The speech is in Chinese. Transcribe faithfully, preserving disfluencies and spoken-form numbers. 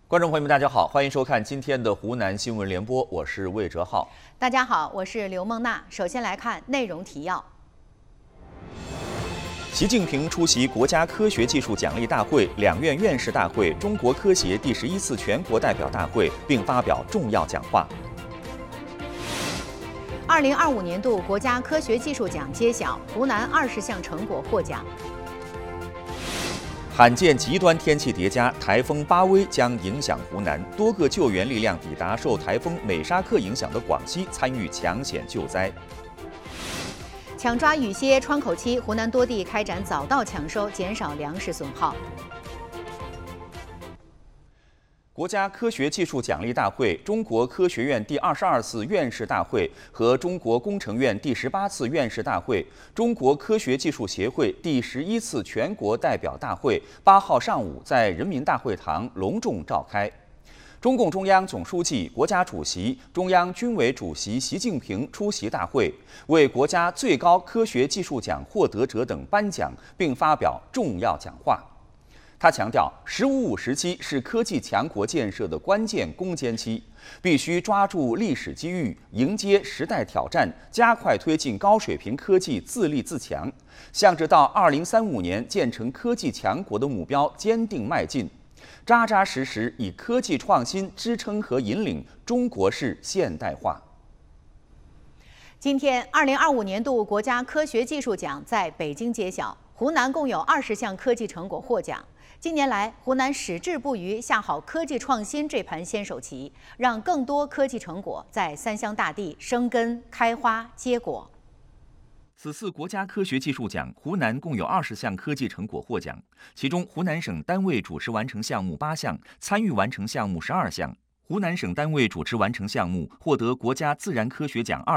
观众朋友们，大家好，欢迎收看今天的湖南新闻联播，我是魏哲浩。 大家好，我是刘梦娜。首先来看内容提要： 习近平出席国家科学技术奖励大会、两院院士大会、中国科协第十一次全国代表大会，并发表重要讲话。 二零二五年度国家科学技术奖揭晓，湖南二十项成果获奖。 罕见极端天气叠加，台风巴威将影响湖南，多个救援力量抵达受台风美沙克影响的广西，参与抢险救灾。 抢抓雨歇窗口期，湖南多地开展早稻抢收，减少粮食损耗。 国家科学技术奖励大会、中国科学院第二十二次院士大会和中国工程院第十八次院士大会、中国科学技术协会第十一次全国代表大会八号上午在人民大会堂隆重召开。中共中央总书记、国家主席、中央军委主席习近平出席大会，为国家最高科学技术奖获得者等颁奖，并发表重要讲话。他强调，“十五五”时期是科技强国建设的关键攻坚期，必须抓住历史机遇，迎接时代挑战，加快推进高水平科技自立自强，向着到二零三五年建成科技强国的目标坚定迈进，扎扎实实以科技创新支撑和引领中国式现代化。 今天，二零二五年度国家科学技术奖在北京揭晓，湖南共有二十项科技成果获奖。近年来，湖南矢志不渝下好科技创新这盘先手棋，让更多科技成果在三湘大地生根、开花、结果。 此次国家科学技术奖，湖南共有二十项科技成果获奖，其中湖南省单位主持完成项目八项，参与完成项目十二项。湖南省单位主持完成项目获得国家自然科学奖二